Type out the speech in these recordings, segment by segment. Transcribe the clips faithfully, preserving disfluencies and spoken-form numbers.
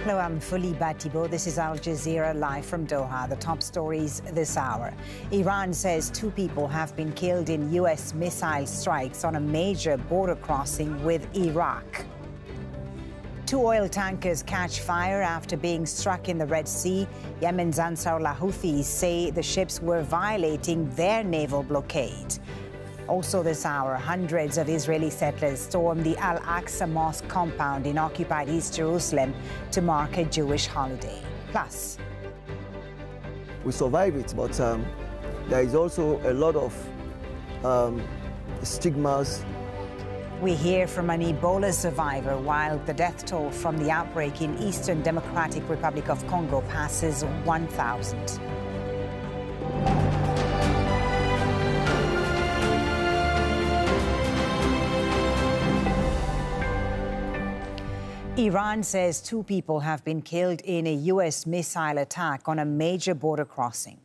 Hello, I'm Fuli Batibo. This is Al Jazeera live from Doha. The top stories this hour. Iran says two people have been killed in U S missile strikes on a major border crossing with Iraq. Two oil tankers catch fire after being struck in the Red Sea. Yemen's Ansarullah Houthis say the ships were violating their naval blockade. Also this hour, hundreds of Israeli settlers stormed the Al-Aqsa Mosque compound in occupied East Jerusalem to mark a Jewish holiday. Plus, we survive it, but um, there is also a lot of um, stigmas. We hear from an Ebola survivor while the death toll from the outbreak in Eastern Democratic Republic of Congo passes one thousand. Iran says two people have been killed in a U S missile attack on a major border crossing.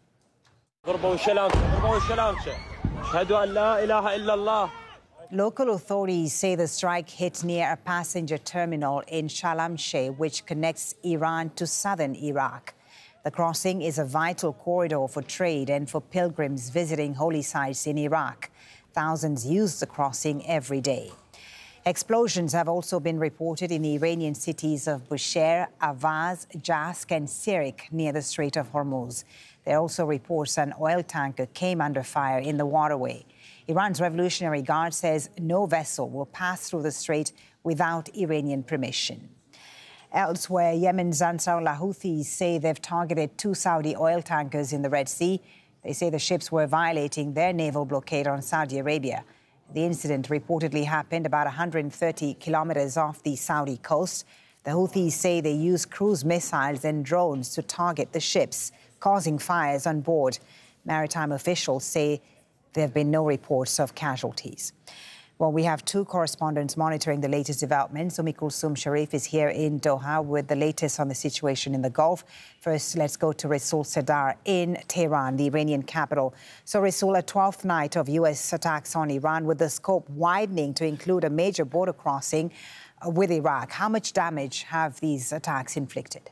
Local authorities say the strike hit near a passenger terminal in Shalamcheh, which connects Iran to southern Iraq. The crossing is a vital corridor for trade and for pilgrims visiting holy sites in Iraq. Thousands use the crossing every day. Explosions have also been reported in the Iranian cities of Bushehr, Avaz, Jask and Sirik near the Strait of Hormuz. There are also reports an oil tanker came under fire in the waterway. Iran's Revolutionary Guard says no vessel will pass through the strait without Iranian permission. Elsewhere, Yemen's Ansarullah Houthis say they've targeted two Saudi oil tankers in the Red Sea. They say the ships were violating their naval blockade on Saudi Arabia. The incident reportedly happened about one hundred thirty kilometers off the Saudi coast. The Houthis say they used cruise missiles and drones to target the ships, causing fires on board. Maritime officials say there have been no reports of casualties. Well, we have two correspondents monitoring the latest developments. Umi Kulsum Sharif is here in Doha with the latest on the situation in the Gulf. First, let's go to Rasool Sadar in Tehran, the Iranian capital. So, Rasool, a twelfth night of U S attacks on Iran, with the scope widening to include a major border crossing with Iraq. How much damage have these attacks inflicted?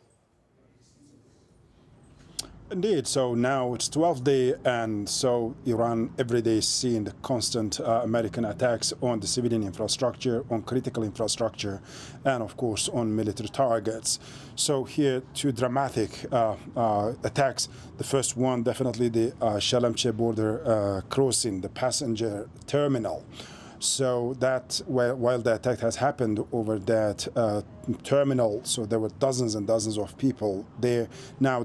Indeed. So now it's twelfth day, and so Iran every day is seeing the constant uh, American attacks on the civilian infrastructure, on critical infrastructure, and of course on military targets. So here, two dramatic uh, uh, attacks. The first one, definitely the uh, Shalamcheh border uh, crossing, the passenger terminal. So that while, while the attack has happened over that uh, terminal, so there were dozens and dozens of people there. Now